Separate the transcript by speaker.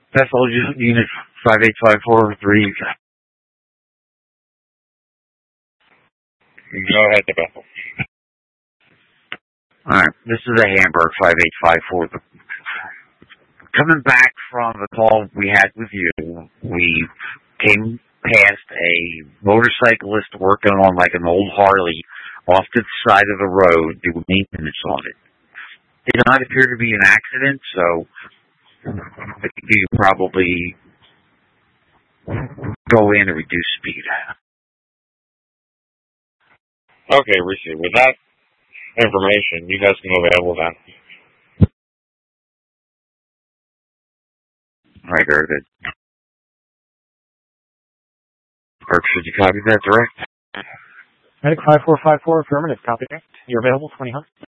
Speaker 1: Bethel Unit 58543.
Speaker 2: Go ahead to Bethel.
Speaker 1: Alright, this is a Hamburg 5854. Coming back from the call we had with you, we came past a motorcyclist working on like an old Harley off to the side of the road doing maintenance on it. It did not appear to be an accident, so I think you probably go in and reduce speed.
Speaker 2: Okay, receive. With that information, you guys can go available then.
Speaker 1: Alright, very good. Or should you copy that direct?
Speaker 3: Medic 5454, affirmative, copy. You're available, 20 Hunt.